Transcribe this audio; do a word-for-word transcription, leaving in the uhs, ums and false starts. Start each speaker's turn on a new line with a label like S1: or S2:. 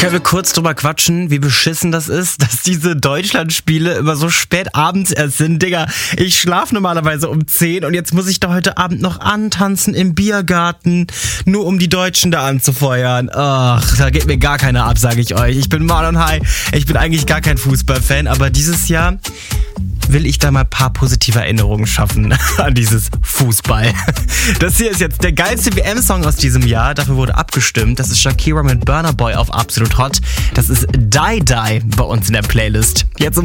S1: Können wir kurz drüber quatschen, wie beschissen das ist, dass diese Deutschlandspiele immer so spät abends erst sind. Digga, ich schlafe normalerweise um zehn und jetzt muss ich da heute Abend noch antanzen im Biergarten, nur um die Deutschen da anzufeuern. Ach, da geht mir gar keiner ab, sage ich euch. Ich bin Marlon High, ich bin eigentlich gar kein Fußballfan, aber dieses Jahr will ich da mal ein paar positive Erinnerungen schaffen an dieses Fußball. Das hier ist jetzt der geilste W M-Song aus diesem Jahr. Dafür wurde abgestimmt. Das ist Shakira mit Burna Boy auf Absolut Hot. Das ist Die Die bei uns in der Playlist. Jetzt um